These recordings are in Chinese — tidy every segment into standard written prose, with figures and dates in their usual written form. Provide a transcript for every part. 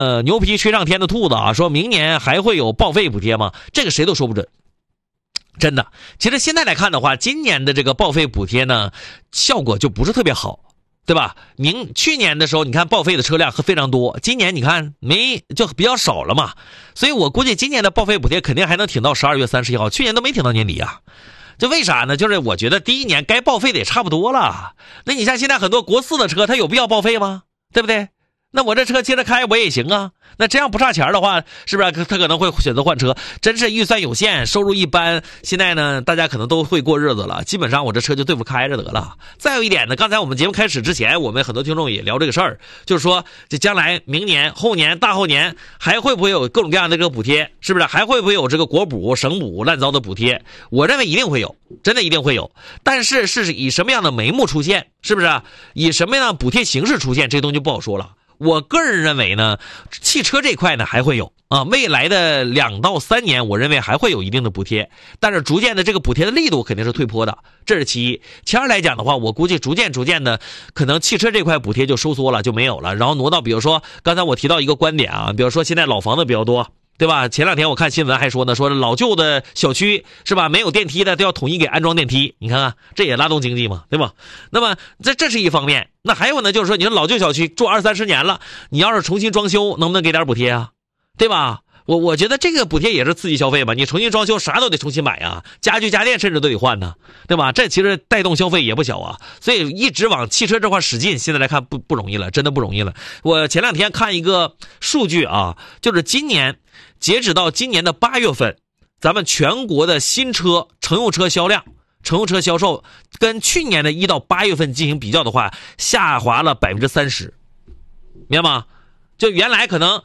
牛皮吹上天的兔子啊，说明年还会有报废补贴吗？这个谁都说不准。真的，其实现在来看的话，今年的这个报废补贴呢，效果就不是特别好，对吧？去年的时候，你看报废的车辆非常多，今年你看就比较少了嘛，所以我估计今年的报废补贴肯定还能挺到12月31号，去年都没挺到年底啊。这为啥呢？就是我觉得第一年该报废的也差不多了。那你像现在很多国4的车，它有必要报废吗？对不对？那我这车接着开我也行啊。那这样不差钱的话，是不是他可能会选择换车？真是预算有限，收入一般，现在呢大家可能都会过日子了，基本上我这车就对付开着得了。再有一点呢，刚才我们节目开始之前，我们很多听众也聊这个事儿，就是说这将来明年、后年、大后年还会不会有各种各样的这个补贴？是不是还会不会有这个国补、省补乱糟的补贴？我认为一定会有，真的一定会有。但是是以什么样的眉目出现？是不是以什么样的补贴形式出现？这东西就不好说了。我个人认为呢，汽车这块呢还会有啊，未来的2到3年，我认为还会有一定的补贴，但是逐渐的这个补贴的力度肯定是退坡的，这是其一。其二来讲的话，我估计逐渐的，可能汽车这块补贴就收缩了，就没有了，然后挪到比如说刚才我提到一个观点啊，比如说现在老房子比较多。对吧？前2天我看新闻还说呢，说老旧的小区是吧，没有电梯的都要统一给安装电梯。你看看，这也拉动经济嘛，对吧？那么这是一方面。那还有呢，就是说你说老旧小区住20-30年了，你要是重新装修，能不能给点补贴啊？对吧？我觉得这个补贴也是刺激消费吧，你重新装修啥都得重新买啊，家具家电甚至都得换呢，对吧？这其实带动消费也不小啊，所以一直往汽车这块使劲，现在来看不容易了，真的不容易了。我前2天看一个数据啊，就是截止到今年的8月份，咱们全国的新车乘用车销量、乘用车销售跟去年的1到8月份进行比较的话，下滑了30%，明白吗？就原来可能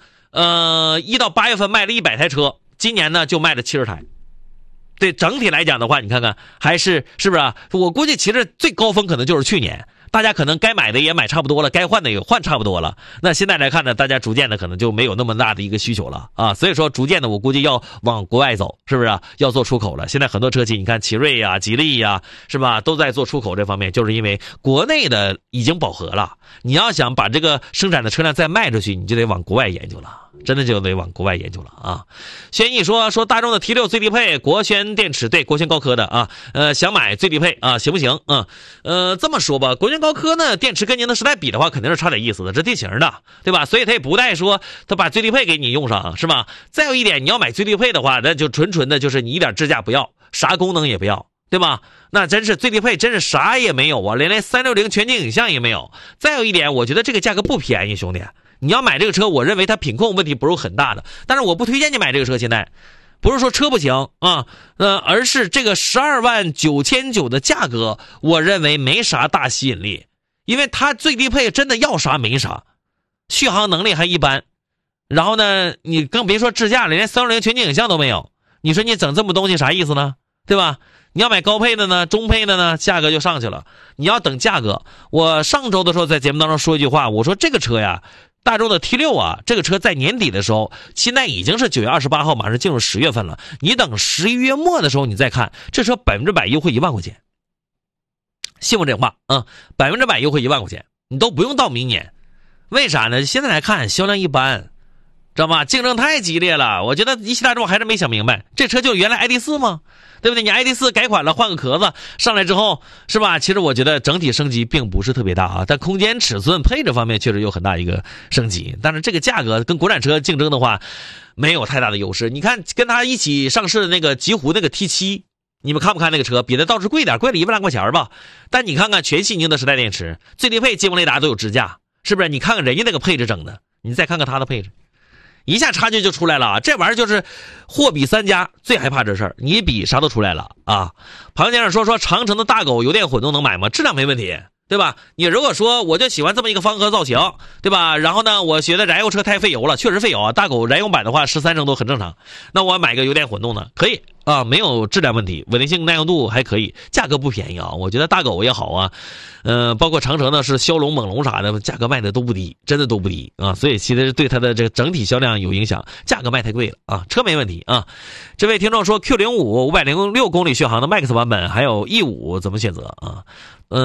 1到8月份卖了100台车，今年呢就卖了70台。对整体来讲的话，你看看还是不是啊？我估计其实最高峰可能就是去年，大家可能该买的也买差不多了，该换的也换差不多了。那现在来看呢，大家逐渐的可能就没有那么大的一个需求了啊，所以说逐渐的我估计要往国外走，是不是啊？要做出口了。现在很多车企，你看奇瑞呀、吉利呀，是吧，都在做出口这方面，就是因为国内的已经饱和了。你要想把这个生产的车辆再卖出去，你就得往国外研究了。真的就得往国外研究了啊！轩逸说大众的 T6 最低配，国轩电池，对，国轩高科的啊，想买最低配啊，行不行？这么说吧，国轩高科呢，电池跟宁德时代比的话，肯定是差点意思的，这定型的，对吧？所以他也不带说他把最低配给你用上，是吧？再有一点，你要买最低配的话，那就纯的就是你一点智驾不要，啥功能也不要，对吧？那真是最低配，真是啥也没有啊，连360全景影像也没有。再有一点，我觉得这个价格不便宜，兄弟。你要买这个车，我认为它品控问题不是很大的，但是我不推荐你买这个车。现在不是说车不行啊，而是这个12.999万的价格，我认为没啥大吸引力，因为它最低配真的要啥没啥，续航能力还一般，然后呢，你更别说智驾了，连360全景影像都没有，你说你整这么东西啥意思呢？对吧？你要买高配的呢，中配的呢，价格就上去了。你要等价格。我上周的时候在节目当中说一句话，我说这个车呀，大众的 T6 啊，这个车在年底的时候，现在已经是9月28号，马上进入10月份了。你等11月末的时候，你再看这车100%优惠1万块钱，信不这话啊？100%优惠1万块钱，你都不用到明年。为啥呢？现在来看销量一般，知道吗？竞争太激烈了。我觉得一汽大众还是没想明白，这车就是原来 ID.4 吗？对不对？你 ID.4 改款了，换个壳子上来之后，是吧？其实我觉得整体升级并不是特别大啊，但空间、尺寸、配置方面确实有很大一个升级。但是这个价格跟国产车竞争的话，没有太大的优势。你看跟它一起上市的那个极狐那个 T7，你们看不看那个车？比它倒是贵点，贵了1万来块钱吧。但你看看全系宁德时代电池，最低配激光雷达都有支架，是不是？你看看人家那个配置整的，你再看看它的配置。一下差距就出来了啊！这玩意儿就是货比三家，最害怕这事儿，你比啥都出来了啊！庞先生说长城的大狗油电混动能买吗？质量没问题，对吧？你如果说我就喜欢这么一个方盒造型，对吧？然后呢，我觉得燃油车太费油了，确实费油啊。大狗燃油版的话13升都很正常，那我买个油电混动呢，可以啊，没有质量问题，稳定性耐用度还可以，价格不便宜啊。我觉得大狗也好啊，包括长城呢是骁龙、猛龙啥的，价格卖的都不低，真的都不低啊。所以其实对它的这个整体销量有影响，价格卖太贵了啊。车没问题啊。这位听众说 Q05 506公里续航的 Max 版本，还有 E5 怎么选择啊？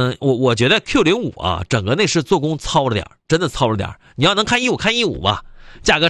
我觉得 Q05 啊，整个内饰做工糙了点，真的糙了点。你要能看 E5 看 E5 吧。 价格